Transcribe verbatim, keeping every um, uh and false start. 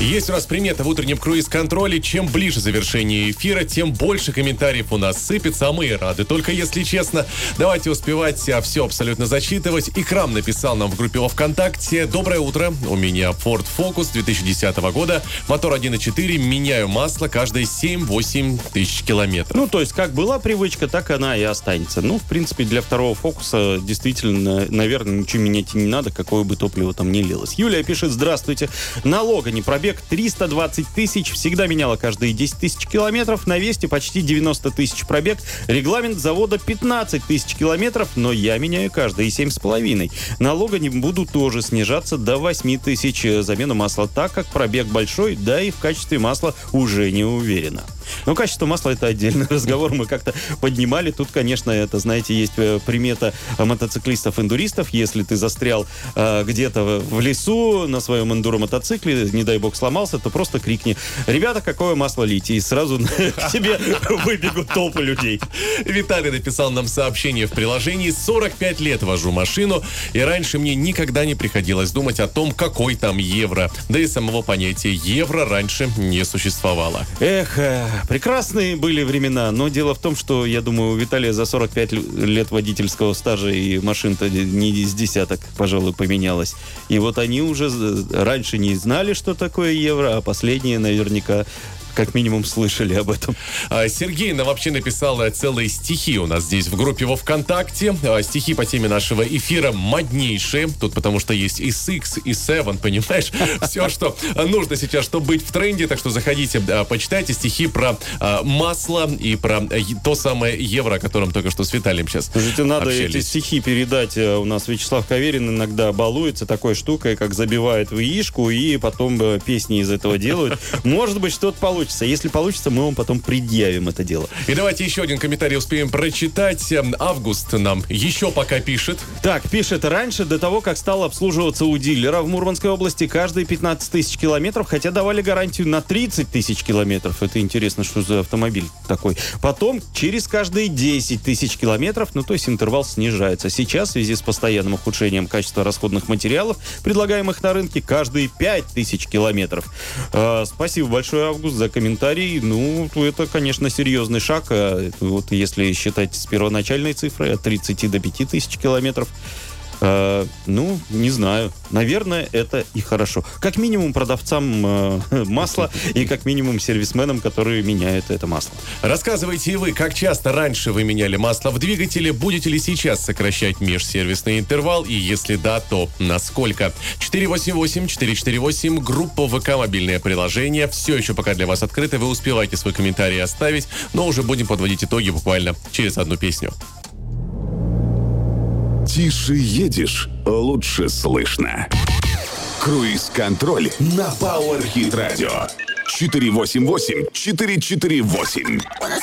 Есть у нас примета в утреннем круиз-контроле. Чем ближе завершение эфира, тем больше комментариев у нас сыпется, а мы и рады. Только если честно, давайте успевать все абсолютно зачитывать. Икрам написал нам в группе во ВКонтакте: доброе утро, у меня Ford Focus две тысячи десятого года, мотор один и четыре, меняю масло каждые семь-восемь тысяч километров. Ну, то есть, как была привычка, так она и останется. Ну, в принципе, для второго Фокуса действительно, наверное, ничего менять не надо, какое бы топливо там ни лилось. Юлия пишет: здравствуйте, налога не пробег триста двадцать тысяч, всегда меняла каждые десять тысяч километров, на Весте почти девяносто тысяч пробег, регламент завода пятнадцать тысяч километров, но я меняю каждые семь с половиной. Налога не буду тоже снижаться до восемь тысяч, замена масла, так как пробег большой, да и в качестве масла уже не уверена. Но качество масла — это отдельный разговор, мы как-то поднимали. Тут, конечно, это, знаете, есть примета мотоциклистов-эндуристов. Если ты застрял э, где-то в лесу на своем эндуро-мотоцикле, не дай бог сломался, то просто крикни: ребята, какое масло лейте? И сразу к тебе выбегут толпы людей. Виталий написал нам сообщение в приложении: сорок пять лет вожу машину, и раньше мне никогда не приходилось думать о том, какой там евро. Да и самого понятия евро раньше не существовало. Эх, прекрасные были времена, но дело в том, что, я думаю, у Виталия за сорок пять лет водительского стажа и машин-то не из десяток, пожалуй, поменялось. И вот они уже раньше не знали, что такое евро, а последние наверняка как минимум слышали об этом. Сергей нам вообще написал целые стихи у нас здесь в группе во ВКонтакте. Стихи по теме нашего эфира моднейшие. Тут потому что есть и Six, и Seven, понимаешь? Все, что нужно сейчас, чтобы быть в тренде. Так что заходите, почитайте стихи про масло и про то самое евро, о котором только что с Виталием сейчас Слушайте, надо общались. Эти стихи передать. У нас Вячеслав Каверин иногда балуется такой штукой, как забивает в яичку и потом песни из этого делают. Может быть, что-то получится. Если получится, мы вам потом предъявим это дело. И давайте еще один комментарий успеем прочитать. Август нам еще пока пишет. Так, пишет: раньше, до того, как стал обслуживаться у дилера в Мурманской области, каждые пятнадцать тысяч километров, хотя давали гарантию на тридцать тысяч километров. Это интересно, что за автомобиль такой. Потом через каждые десять тысяч километров, ну, то есть интервал снижается. Сейчас, в связи с постоянным ухудшением качества расходных материалов, предлагаемых на рынке, каждые пять тысяч километров. Э, спасибо большое, Август, за комментарий. Ну, это, конечно, серьезный шаг. Вот если считать с первоначальной цифрой от тридцати до пяти тысяч километров, э, ну, не знаю. Наверное, это и хорошо. Как минимум продавцам э, масла и как минимум сервисменам, которые меняют это масло. Рассказывайте и вы, как часто раньше вы меняли масло в двигателе, будете ли сейчас сокращать межсервисный интервал, и если да, то насколько? четыре восемь восемь четыре четыре восемь, группа ВК, мобильное приложение, все еще пока для вас открыто, вы успеваете свой комментарий оставить, но уже будем подводить итоги буквально через одну песню. Тише едешь, лучше слышно. Круиз-контроль на Power Hit Radio. четыре восемь восемь четыре четыре восемь.